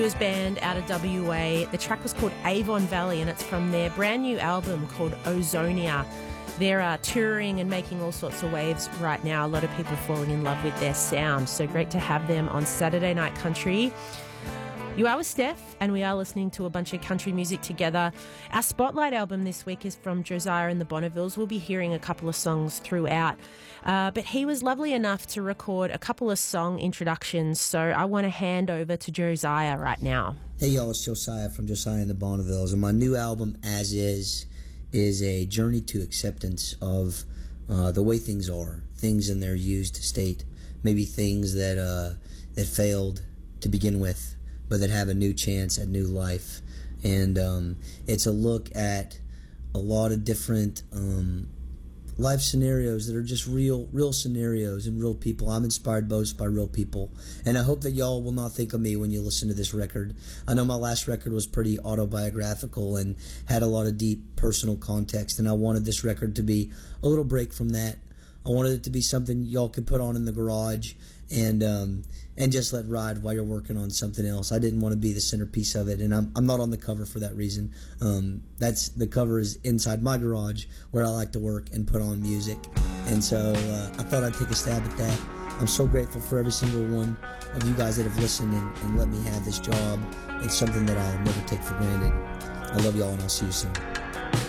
band out of WA. The track was called Avon Valley, and it's from their brand new album called Ozonia. They're touring and making all sorts of waves right now. A lot of people falling in love with their sound. So great to have them on Saturday Night Country. You are with Steph, and we are listening to a bunch of country music together. Our Spotlight album this week is from Josiah and the Bonnevilles. We'll be hearing a couple of songs throughout. But he was lovely enough to record a couple of song introductions, so I want to hand over to Josiah right now. Hey y'all, it's Josiah from Josiah and the Bonnevilles, and my new album, As is a journey to acceptance of the way things are, things in their used state, maybe things that failed to begin with, but that have a new chance at new life. And it's a look at a lot of different life scenarios that are just real scenarios and real people. I'm inspired most by real people, and I hope that y'all will not think of me when you listen to this record. I know my last record was pretty autobiographical and had a lot of deep personal context, and I wanted this record to be a little break from that. I wanted it to be something y'all could put on in the garage and just let ride while you're working on something else. I didn't want to be the centerpiece of it, and I'm not on the cover for that reason. The cover is inside my garage where I like to work and put on music, and so I thought I'd take a stab at that. I'm so grateful for every single one of you guys that have listened and let me have this job. It's something that I'll never take for granted. I love y'all, and I'll see you soon.